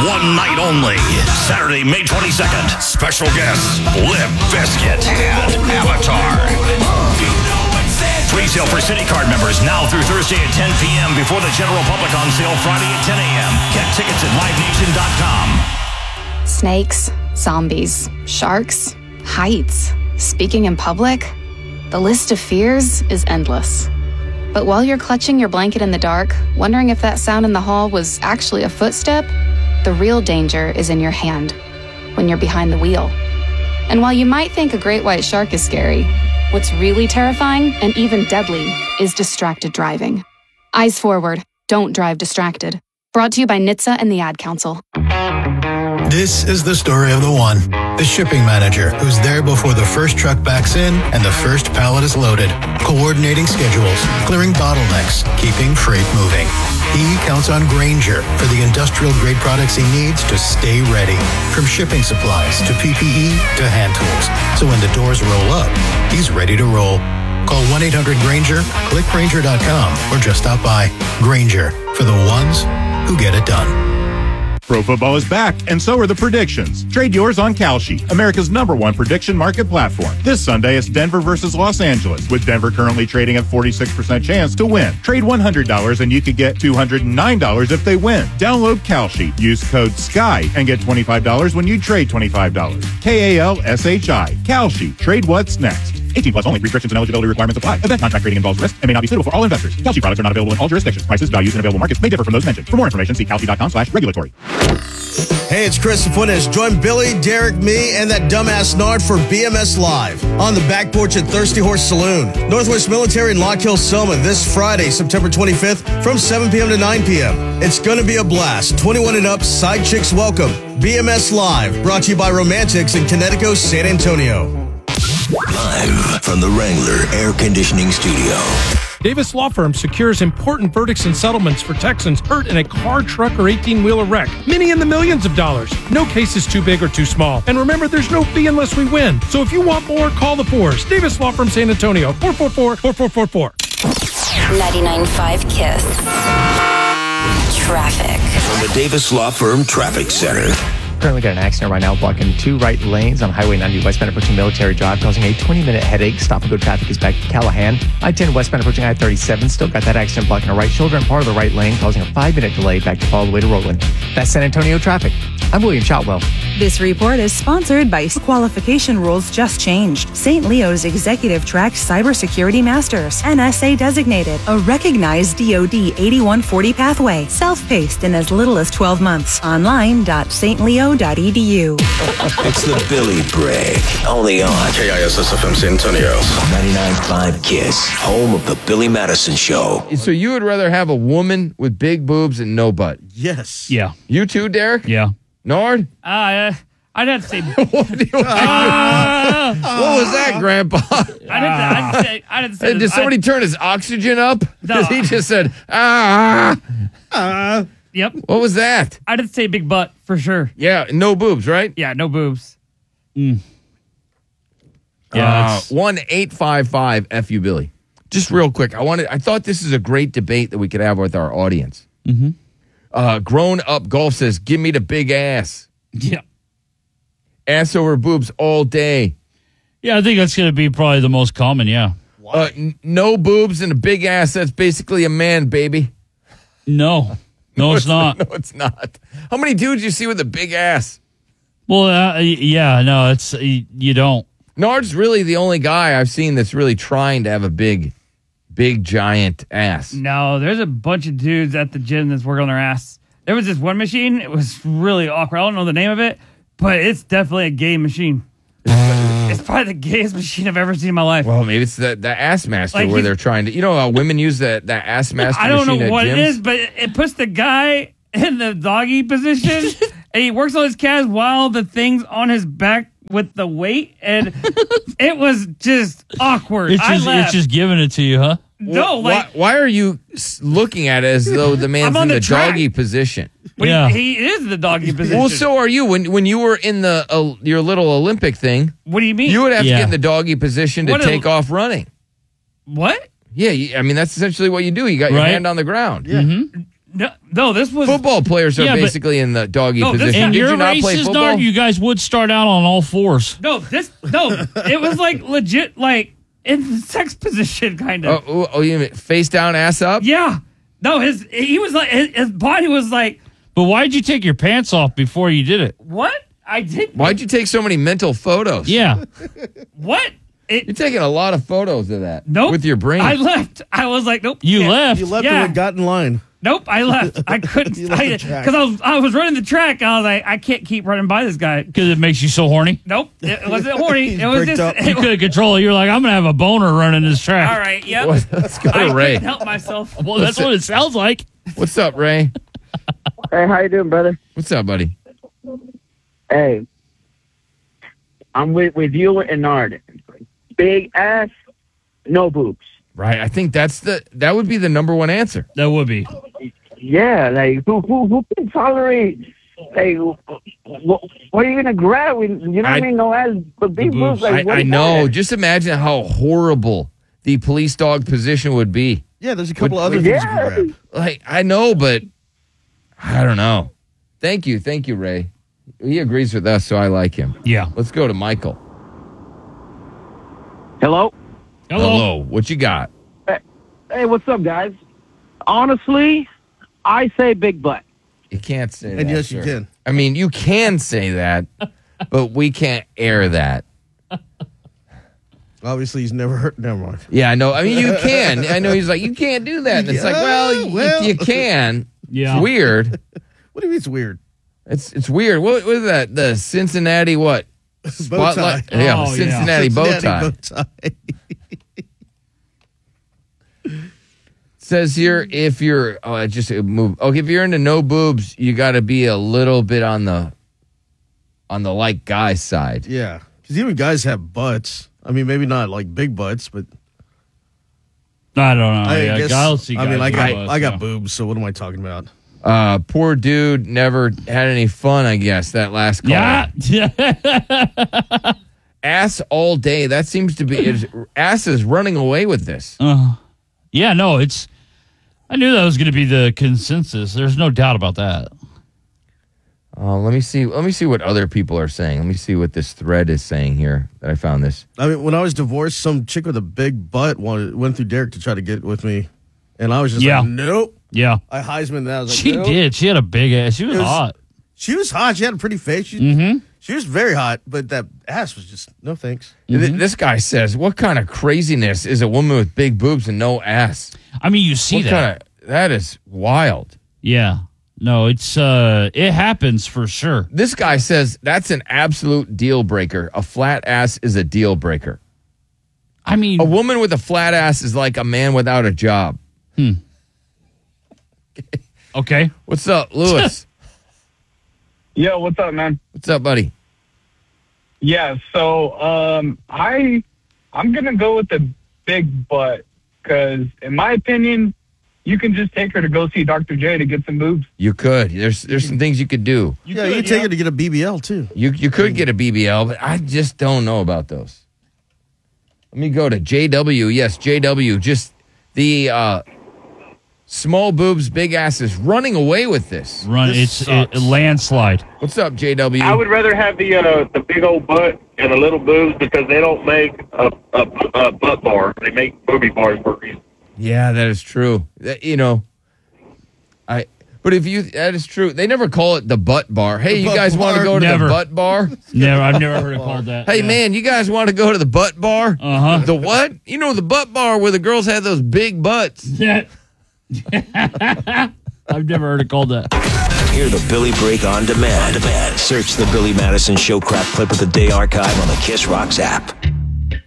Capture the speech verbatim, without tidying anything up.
one night only. Saturday, May twenty-second. Special guests, Limp Bizkit and Avatar. Pre-sale for City Card members now through Thursday at ten p.m. before the general public on sale Friday at ten a.m. Get tickets at live nation dot com. Snakes, zombies, sharks, heights, speaking in public. The list of fears is endless. But while you're clutching your blanket in the dark, wondering if that sound in the hall was actually a footstep, the real danger is in your hand, when you're behind the wheel. And while you might think a great white shark is scary, what's really terrifying and even deadly is distracted driving. Eyes forward, don't drive distracted. Brought to you by N H T S A and the Ad Council. This is the story of the one, the shipping manager who's there before the first truck backs in and the first pallet is loaded, coordinating schedules, clearing bottlenecks, keeping freight moving. He counts on Grainger for the industrial-grade products he needs to stay ready, from shipping supplies to P P E to hand tools. So when the doors roll up, he's ready to roll. Call one eight hundred Grainger, click Grainger dot com, or just stop by. Grainger, for the ones who get it done. Pro football is back, and so are the predictions. Trade yours on Kalshi, America's number one prediction market platform. This Sunday, it's Denver versus Los Angeles, with Denver currently trading at forty-six percent chance to win. Trade one hundred dollars and you could get two hundred nine dollars if they win. Download Kalshi, use code SKY, and get twenty-five dollars when you trade twenty-five dollars. K A L S H I. Kalshi. Trade what's next. eighteen plus only. Restrictions and eligibility requirements apply. Event contract trading involves risk and may not be suitable for all investors. Kalshi products are not available in all jurisdictions. Prices, values, and available markets may differ from those mentioned. For more information, see kalshi dot com slash regulatory. Hey, it's Chris Fuentes. Join Billy, Derek, me, and that dumbass Nard for B M S Live on the back porch at Thirsty Horse Saloon, Northwest Military in Lock Hill, Selma, this Friday, September twenty-fifth from seven p.m. to nine p.m. It's going to be a blast. twenty-one and up, side chicks welcome. B M S Live, brought to you by Romantics in Connecticut, San Antonio. Live from the Wrangler Air Conditioning Studio. Davis Law Firm secures important verdicts and settlements for Texans hurt in a car, truck, or eighteen-wheeler wreck. Many in the millions of dollars. No case is too big or too small. And remember, there's no fee unless we win. So if you want more, call the Fours. Davis Law Firm San Antonio, four four four, four four four four. ninety-nine point five KISS. Traffic. From the Davis Law Firm Traffic Center. Currently got an accident right now blocking two right lanes on Highway ninety westbound approaching Military Drive, causing a twenty-minute headache. Stop and go traffic is back to Callahan. I ten westbound approaching I thirty-seven. Still got that accident blocking a right shoulder and part of the right lane, causing a five-minute delay back to all the way to Roland. That's San Antonio traffic. I'm William Shotwell. This report is sponsored by Qualification Rules Just Changed. Saint Leo's Executive Track Cybersecurity Masters. N S A designated. A recognized D O D eighty-one forty pathway. Self-paced in as little as twelve months. Online dot st leo dot e d u. It's the Billy Break. Only on K I S S F M San Antonio. ninety-nine point five KISS. Home of the Billy Madison Show. So you would rather have a woman with big boobs and no butt? Yes. Yeah. You too, Derek? Yeah. Nord? Uh, I'd have to say. what, do you, uh, what was that, Grandpa? I'd have to, I'd say. I'd have to say Did somebody I'd, turn his oxygen up? Because No. he just said, ah. Uh, Yep. What was that? I'd have to say big butt for sure. Yeah, no boobs, right? Yeah, no boobs. Mm. Yeah. Uh, one eight five five F U Billy. Just real quick, I wanted. I thought this is a great debate that we could have with our audience. Mm-hmm. Uh, grown up golf says, "Give me the big ass." Yeah. Ass over boobs all day. Yeah, I think that's going to be probably the most common. Yeah. Uh, n- no boobs and a big ass. That's basically a man, baby. No. No, it's not. No, it's not. How many dudes you see with a big ass? Well, uh, yeah, no, it's you don't. Nard's really the only guy I've seen that's really trying to have a big, big, giant ass. No, there's a bunch of dudes at the gym that's working on their ass. There was this one machine. It was really awkward. I don't know the name of it, but it's definitely a gay machine. It's probably the gayest machine I've ever seen in my life. Well, maybe it's the, the ass master Like where he- they're trying to, you know how women use that, that ass master I don't machine know at what gyms? it is, but it, it puts the guy in the doggy position, and he works on his calves while the thing's on his back with the weight, and it was just awkward. It's I just, laughed. it's just giving it to you, huh? No, why, like why are you s- looking at it as though the man's I'm on in the the, track. doggy position? when Yeah. he, he is the doggy position. Well, so are you. When when you were in the uh, your little Olympic thing, what do you mean? you would have Yeah. to get in the doggy position to What a- take off running. what? Yeah, you, I mean that's essentially what you do. You got your Right. hand on the ground. yeah. Mm-hmm. No, no, this was Football players are Yeah, but- basically in the doggy No, this- position. In Did your you not play races, football? Nard, you guys would start out on all fours. no, this no. It was like legit, like in the sex position, kind of. Oh, oh, oh, you mean face down, ass up? Yeah, no, his he was like his, his body was like, But why'd you take your pants off before you did it? what? I did Why'd you take so many mental photos? Yeah. what? It, You're taking a lot of photos of that. nope. With your brain. I left. I was like, nope. You can't. left. You left Yeah. and got in line. Nope, I left. I couldn't You left the track. because I was I was running the track. And I was like, I can't keep running by this guy. Because it makes you so horny. Nope, it wasn't horny. He's It was bricked just. up. You couldn't control it. You're like, I'm going to have a boner running this track. All right. Yep. Let's go I to Ray. couldn't help myself. Well, that's what it sounds like. What's up, Ray? Hey, how you doing, brother? What's up, buddy? Hey, I'm with, with you and Nard. Big ass, no boobs. Right. I think that's the that would be the number one answer. That would be. Yeah, like who who who can tolerate? Like, what, what are you gonna grab? With, you know what I I- mean? No ass, but big boobs. Like, I, what I is know. that? Just imagine how horrible the police dog position would be. Yeah, there's a couple Would- other would- things you can grab. Like I know, but I don't know. Thank you, thank you, Ray. He agrees with us, so I like him. Yeah. Let's go to Michael. Hello. Hello. Hello. What you got? Hey, what's up, guys? Honestly, I say big butt. You can't say that. And yes, you sir. can. I mean, you can say that, but we can't air that. Obviously, he's never heard. Never mind. Yeah, I know. I mean, you can. I know he's like, you can't do that. And it's like, well, Yeah, you, well. you can. Yeah. It's weird. What do you mean it's weird? It's it's weird. What, what is that? The Cincinnati what? Bow tie. Yeah, Oh, Cincinnati, yeah. bow Cincinnati tie. bow tie. Says here, if you're, oh, I just move. Okay, if you're into no boobs, you got to be a little bit on the, on the like guy side. Yeah, because even guys have butts. I mean, maybe not like big butts, but I don't know. I yeah, guess. I'll see I mean, guys I with got butts, I got yeah. boobs, so what am I talking about? Uh, poor dude never had any fun. I guess that last call. Yeah. Ass all day. That seems to be is, ass is running away with this. Uh, yeah, no, it's. I knew that was going to be the consensus. There's no doubt about that. Uh, let me see. Let me see what other people are saying. Let me see what this thread is saying here that I found this. I mean, when I was divorced, some chick with a big butt wanted went through Derek to try to get with me, and I was just Yeah. like, nope. Yeah. I Heisman that. I was like, She nope. did. She had a big ass. She was, It was- hot. She was hot. She had a pretty face. She, Mm-hmm. she was very hot, but that ass was just no thanks. Th- This guy says, "What kind of craziness is a woman with big boobs and no ass?" I mean, you see What that. kinda- that is wild. Yeah. No, it's uh it happens for sure. This guy says that's an absolute deal breaker. A flat ass is a deal breaker. I mean, A woman with a flat ass is like a man without a job. okay. What's up, Lewis? Yo, what's up, man? What's up, buddy? Yeah, so um, I I'm gonna go with the big butt because, in my opinion, you can just take her to go see Doctor J to get some boobs. You could. There's there's some things you could do. yeah, you can take her to get a B B L too. You you could get a B B L, but I just don't know about those. Let me go to J W. Yes, J W. Just the uh, small boobs, big asses running away with this. Run This it's it, sucks. landslide. What's up, J W? I would rather have the uh, the big old butt and the little boobs because they don't make a, a, a butt bar. They make booby bars for a reason. Yeah, that is true. That, you know, I. But if you, that is true. They never call it the butt bar. Hey, The you butt guys want to bar? go to Never. the butt bar? Never I've never heard it called that. Hey, Yeah. man, you guys want to go to the butt bar? Uh-huh. The what? You know, the butt bar where the girls had those big butts. Yeah. I've never heard it called that. Hear the Billy Break on demand. On demand. Search the Billy Madison Show crap clip of the day archive on the Kiss Rocks app.